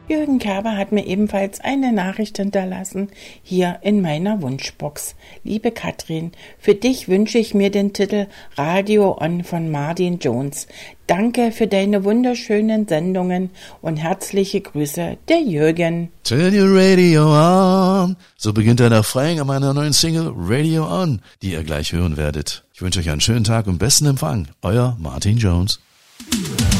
Jürgen Kerber hat mir ebenfalls eine Nachricht hinterlassen, hier in meiner Wunschbox. Liebe Katrin, für dich wünsche ich mir den Titel Radio On von Martin Jones. Danke für deine wunderschönen Sendungen und herzliche Grüße, der Jürgen. Turn your radio on. So beginnt der Refrain an meiner neuen Single Radio On, die ihr gleich hören werdet. Ich wünsche euch einen schönen Tag und besten Empfang. Euer Martin Jones.